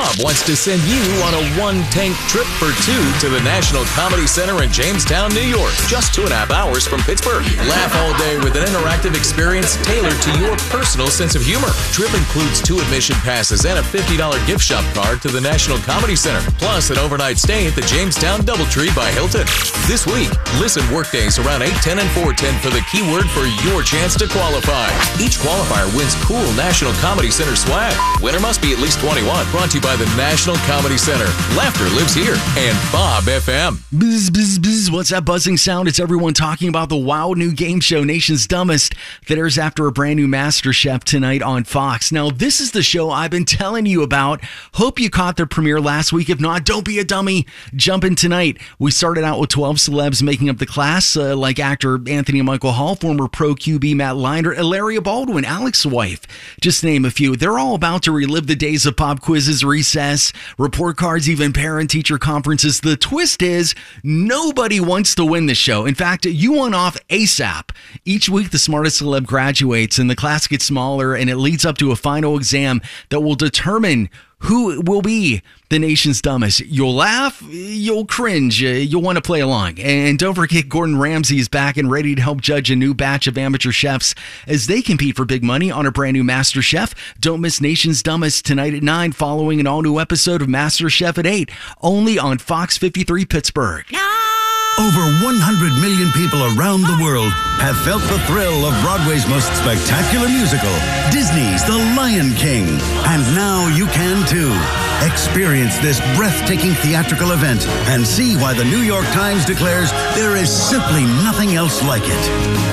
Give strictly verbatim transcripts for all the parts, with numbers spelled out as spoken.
Bob wants to send you on a one-tank trip for two to the National Comedy Center in Jamestown, New York. Just two and a half hours from Pittsburgh. Laugh all day with an interactive experience tailored to your personal sense of humor. Trip includes two admission passes and a fifty dollars gift shop card to the National Comedy Center, plus an overnight stay at the Jamestown Doubletree by Hilton. This week, listen workdays around eight ten and four ten for the keyword for your chance to qualify. Each qualifier wins cool National Comedy Center swag. Winner must be at least twenty-one. Brought to you by the National Comedy Center. Laughter lives here. And Bob F M. Buzz, buzz, buzz. What's that buzzing sound? It's everyone talking about the wow new game show, Nation's Dumbest, that airs after a brand new MasterChef tonight on Fox. Now, this is the show I've been telling you about. Hope you caught their premiere last week. If not, don't be a dummy. Jump in tonight. We started out with twelve celebs making up the class, uh, like actor Anthony Michael Hall, former pro Q B Matt Leinart, Hilaria Baldwin, Alex's wife, just to name a few. They're all about to relive the days of pop quizzes, recess, report cards, even parent-teacher conferences. The twist is nobody wants to win the show. In fact, you want off ASAP. Each week, the smartest celeb graduates, and the class gets smaller, and it leads up to a final exam that will determine who will be the nation's dumbest. You'll laugh, you'll cringe, you'll want to play along. And don't forget, Gordon Ramsay is back and ready to help judge a new batch of amateur chefs as they compete for big money on a brand new MasterChef. Don't miss Nation's Dumbest tonight at nine, following an all-new episode of MasterChef at eight, only on Fox fifty-three Pittsburgh. Over one hundred million people around the world have felt the thrill of Broadway's most spectacular musical, Disney's The Lion King. And now you can too. Experience this breathtaking theatrical event and see why the New York Times declares there is simply nothing else like it.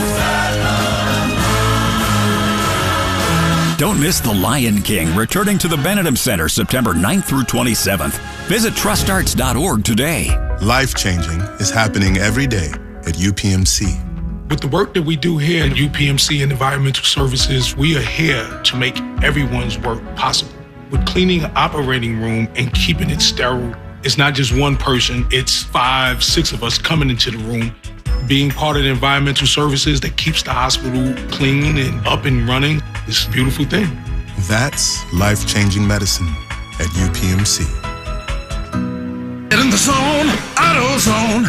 Don't miss The Lion King, returning to the Benedum Center September ninth through twenty-seventh. Visit trust arts dot org today. Life-changing is happening every day at U P M C. With the work that we do here at U P M C and Environmental Services, we are here to make everyone's work possible. With cleaning an operating room and keeping it sterile, it's not just one person, it's five, six of us coming into the room. Being part of the environmental services that keeps the hospital clean and up and running is a beautiful thing. That's life-changing medicine at U P M C. Get in the zone, AutoZone.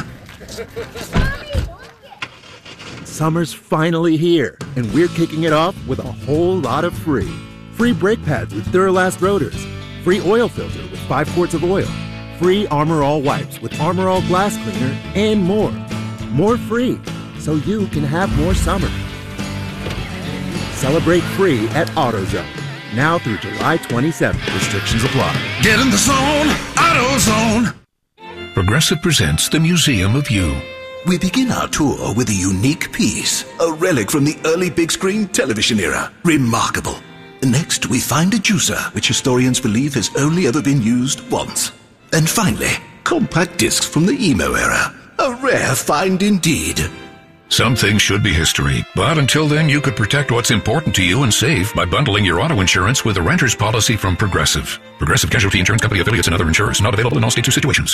Summer's finally here, and we're kicking it off with a whole lot of free. Free brake pads with Duralast rotors. Free oil filter with five quarts of oil. Free Armor All wipes with Armor All glass cleaner, and more. More free, so you can have more summer. Celebrate free at AutoZone. Now through July twenty-seventh. Restrictions apply. Get in the zone, AutoZone. Progressive presents the Museum of You. We begin our tour with a unique piece, a relic from the early big screen television era. Remarkable. Next, we find a juicer, which historians believe has only ever been used once. And finally, compact discs from the emo era. A rare find indeed. Some things should be history, but until then you could protect what's important to you and save by bundling your auto insurance with a renter's policy from Progressive. Progressive Casualty Insurance Company affiliates and other insurers. Not available in all states or situations.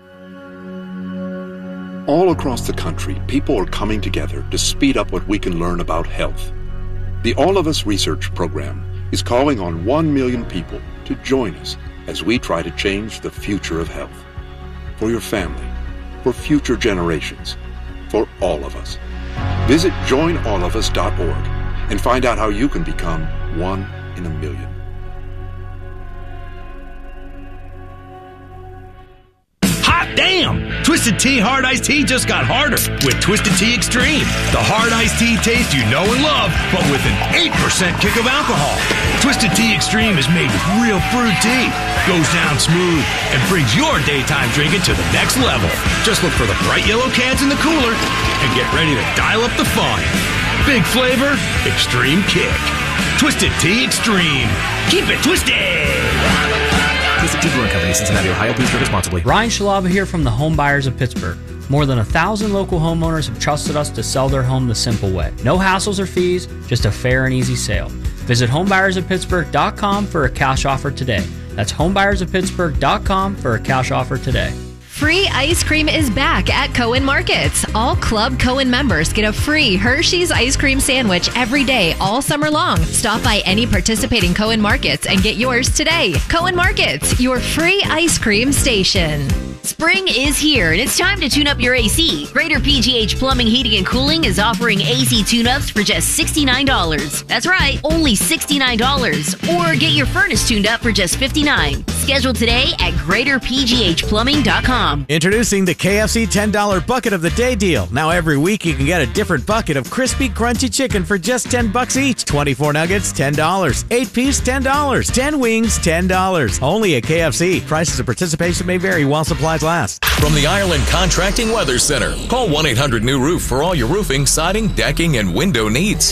All across the country, people are coming together to speed up what we can learn about health. The All of Us Research Program is calling on one million people to join us as we try to change the future of health. For your family, for future generations, for all of us. Visit join all of us dot org and find out how you can become one in a million. Hot damn! Twisted Tea Hard Iced Tea just got harder with Twisted Tea Extreme. The hard iced tea taste you know and love, but with an eight percent kick of alcohol. Twisted Tea Extreme is made with real fruit tea, goes down smooth, and brings your daytime drinking to the next level. Just look for the bright yellow cans in the cooler and get ready to dial up the fun. Big flavor, extreme kick. Twisted Tea Extreme. Keep it twisted! Twisted Tea Brewing Company, Cincinnati, Ohio. Please drink responsibly. Ryan Shalaba here from the Home Buyers of Pittsburgh. More than a thousand local homeowners have trusted us to sell their home the simple way. No hassles or fees, just a fair and easy sale. Visit home buyers of pittsburgh dot com for a cash offer today. That's home buyers of pittsburgh dot com for a cash offer today. Free ice cream is back at Cohen Markets. All Club Cohen members get a free Hershey's ice cream sandwich every day all summer long. Stop by any participating Cohen Markets and get yours today. Cohen Markets, your free ice cream station. Spring is here, and it's time to tune up your A C. Greater P G H Plumbing, Heating, and Cooling is offering A C tune-ups for just sixty-nine dollars. That's right, only sixty-nine dollars. Or get your furnace tuned up for just fifty-nine dollars. Schedule today at greater p g h plumbing dot com. Introducing the K F C ten dollar Bucket of the Day deal. Now every week you can get a different bucket of crispy, crunchy chicken for just ten bucks each. twenty-four nuggets, ten dollars. eight piece, ten dollars. ten wings, ten dollars. Only at K F C. Prices of participation may vary while supplies last. From the Ireland Contracting Weather Center, call one eight hundred new roof for all your roofing, siding, decking, and window needs.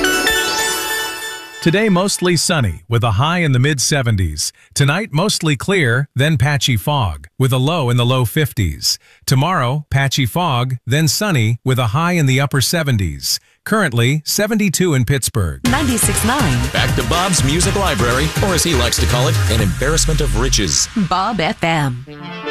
Today, mostly sunny with a high in the mid seventies. Tonight, mostly clear, then patchy fog with a low in the low fifties. Tomorrow, patchy fog, then sunny with a high in the upper seventies. Currently, seventy-two in Pittsburgh. ninety-six point nine. Back to Bob's Music Library, or as he likes to call it, an embarrassment of riches. Bob F M.